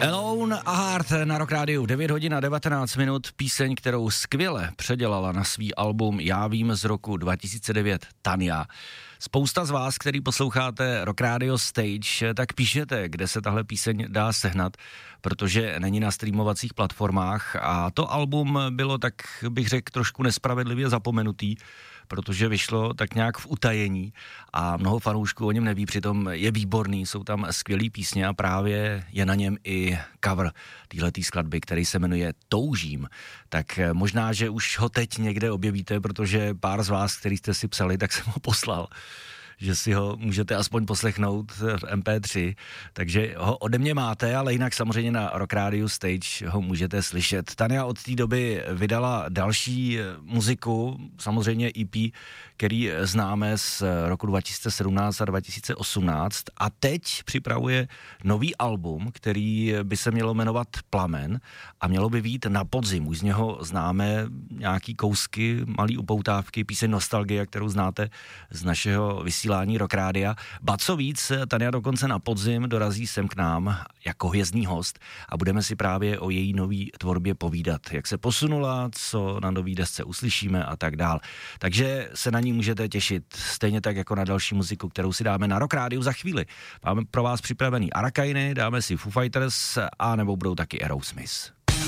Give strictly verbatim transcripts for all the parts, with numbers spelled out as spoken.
Alone a Heart na Rock Rádiu, devět hodin a devatenáct minut, píseň, kterou skvěle předělala na svý album Já vím z roku dva tisíce devět Tania. Spousta z vás, který posloucháte Rock Radio Stage, tak píšete, kde se tahle píseň dá sehnat, protože není na streamovacích platformách a to album bylo, tak bych řekl, trošku nespravedlivě zapomenutý, protože vyšlo tak nějak v utajení a mnoho fanoušků o něm neví, přitom je výborný, jsou tam skvělý písně a právě je na něm i cover téhletý skladby, který se jmenuje Toužím. Tak možná, že už ho teď někde objevíte, protože pár z vás, který jste si psali, tak jsem ho poslal, že si ho můžete aspoň poslechnout v em pé tři, takže ho ode mě máte, ale jinak samozřejmě na Rock Radio Stage ho můžete slyšet. Tania od té doby vydala další muziku, samozřejmě í pé, který známe z roku dva tisíce sedmnáct a dva tisíce osmnáct a teď připravuje nový album, který by se mělo jmenovat Plamen a mělo by vyjít na podzim. Už z něho známe nějaký kousky, malý upoutávky, píseň Nostalgie, kterou znáte z našeho vysílání Rock Rádia. Ba co víc, Tania dokonce na podzim dorazí sem k nám jako hvězdný host a budeme si právě o její nový tvorbě povídat, jak se posunula, co na nový desce uslyšíme a tak dál. Takže se na ní můžete těšit, stejně tak jako na další muziku, kterou si dáme na Rock Rádiu za chvíli. Máme pro vás připravený Arakainy, dáme si Foo Fighters a nebo budou taky Aerosmith.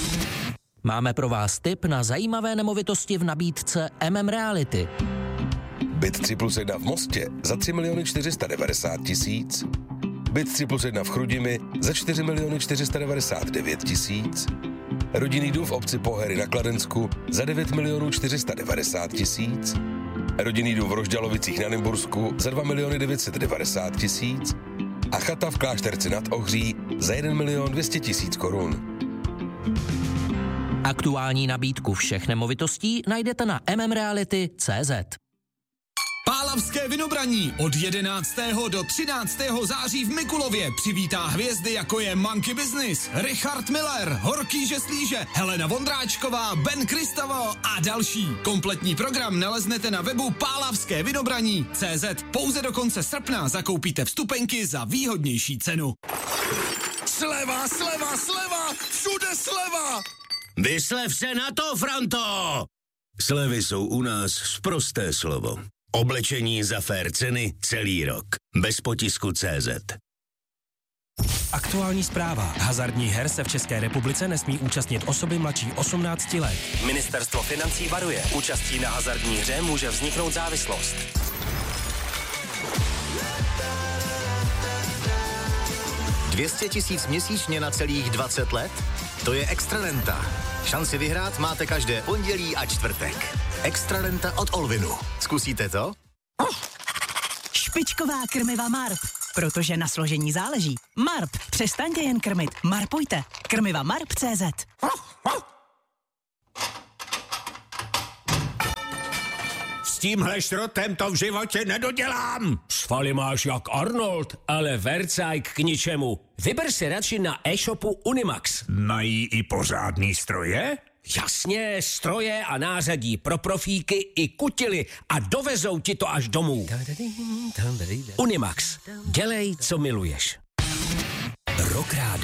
Máme pro vás tip na zajímavé nemovitosti v nabídce em em Reality. Byt tři plus jedna v Mostě za tři miliony čtyři sta devadesát tisíc. Byt tři plus jedna v Chrudimi za čtyři miliony čtyři sta devadesát devět tisíc. Rodinný dům v obci Pohery na Kladensku za devět milionů čtyři sta devadesát tisíc. Rodinný dům v Rožďalovicích na Nymbursku za dva miliony devět set devadesát tisíc. A chata v Klášterci nad Ohří za jeden milion dvě stě tisíc korun. Aktuální nabídku všech nemovitostí najdete na em em reality tečka cé zet. Pálavské vinobraní od jedenáctého do třináctého září v Mikulově přivítá hvězdy, jako je Monkey Business, Richard Miller, Horký Žeslíže, Helena Vondráčková, Ben Kristavo a další. Kompletní program naleznete na webu pálavské vinobraní tečka cé zet. Pouze do konce srpna zakoupíte vstupenky za výhodnější cenu. Sleva, sleva, sleva, všude sleva! Vyslev se na to, Franto! Slevy jsou u nás sprosté slovo. Oblečení za fér ceny celý rok. Bez potisku tečka cé zet. Aktuální zpráva. Hazardních her se v České republice nesmí účastnit osoby mladší osmnácti let. Ministerstvo financí varuje. Účastí na hazardní hře může vzniknout závislost. dvě stě tisíc měsíčně na celých dvacet let? To je Extrarenta. Šanci vyhrát máte každé pondělí a čtvrtek. Extrarenta od Olvinu. Zkusíte to? Špičková krmiva Marp. Protože na složení záleží. Marp. Přestaňte jen krmit. Marpujte. Krmiva Marp tečka cé zet. S tímhle šrotem to v životě nedodělám. Svaly máš jak Arnold, ale vercajk k ničemu. Vyber si radši na e-shopu Unimax. Mají i pořádný stroje? Jasně, stroje a nářadí pro profíky i kutily a dovezou ti to až domů. Unimax. Dělej, co miluješ. Rock Radio.